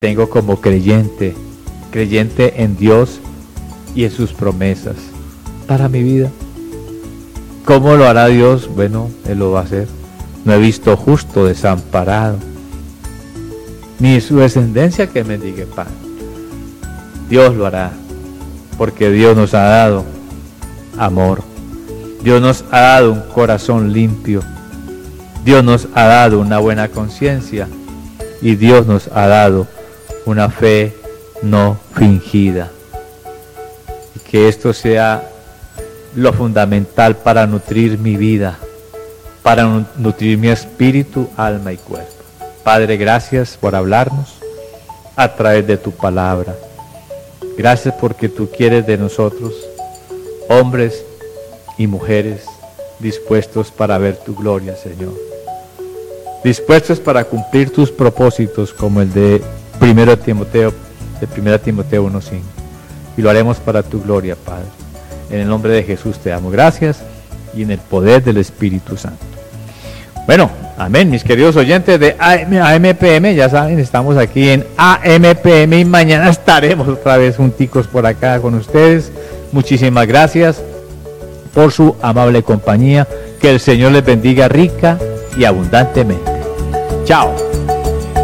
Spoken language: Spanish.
tengo como creyente en Dios y en sus promesas para mi vida. ¿Cómo lo hará Dios? Bueno, Él lo va a hacer. No he visto justo desamparado, ni su descendencia que mendigue pan. Dios lo hará, porque Dios nos ha dado amor. Dios nos ha dado un corazón limpio. Dios nos ha dado una buena conciencia. Y Dios nos ha dado una fe no fingida. Y que esto sea lo fundamental para nutrir mi vida, para nutrir mi espíritu, alma y cuerpo. Padre, gracias por hablarnos a través de tu palabra. Gracias porque tú quieres de nosotros hombres y mujeres dispuestos para ver tu gloria, Señor. Dispuestos para cumplir tus propósitos como el de 1 Timoteo 1:5. Y lo haremos para tu gloria, Padre. En el nombre de Jesús te damos gracias y en el poder del Espíritu Santo. Bueno, amén, mis queridos oyentes de AMPM, ya saben, estamos aquí en AMPM y mañana estaremos otra vez junticos por acá con ustedes. Muchísimas gracias por su amable compañía. Que el Señor les bendiga rica y abundantemente. Chao.